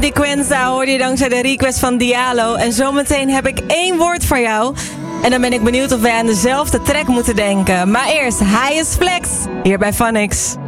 Quenza hoorde je dankzij de request van Diallo. En zometeen heb ik 1 woord voor jou. En dan ben ik benieuwd of wij aan dezelfde track moeten denken. Maar eerst, Highest Flex, hier bij Phonics.